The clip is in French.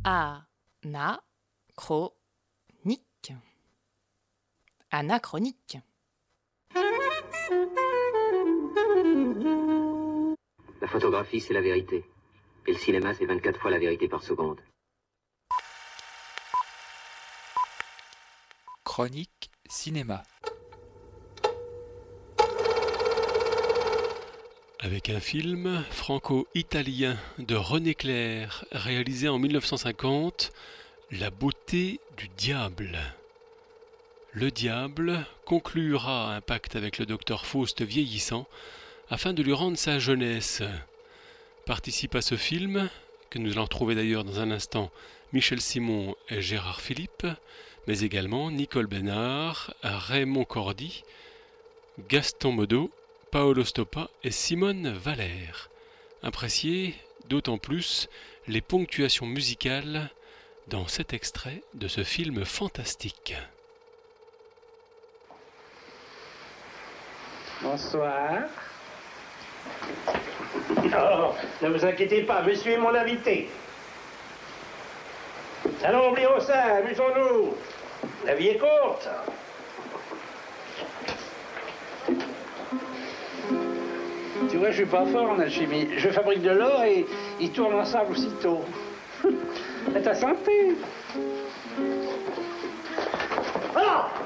Anachronique. Anachronique. La photographie, c'est la vérité. Et le cinéma, c'est 24 fois la vérité par seconde. Chronique cinéma. Avec un film franco-italien de René Clair, réalisé en 1950, La beauté du diable. Le diable conclura un pacte avec le docteur Faust vieillissant afin de lui rendre sa jeunesse. Participent à ce film, que nous allons retrouver d'ailleurs dans un instant, Michel Simon et Gérard Philippe, mais également Nicole Bénard, Raymond Cordy, Gaston Modo, Paolo Stoppa et Simone Valère. Appréciez d'autant plus les ponctuations musicales dans cet extrait de ce film fantastique. Bonsoir. Oh, ne vous inquiétez pas, monsieur est mon invité. Allons, oublions ça, amusons-nous. La vie est courte. Tu vois, je suis pas fort en alchimie. Je fabrique de l'or et ils tournent ensemble aussitôt. À ta santé. Ah!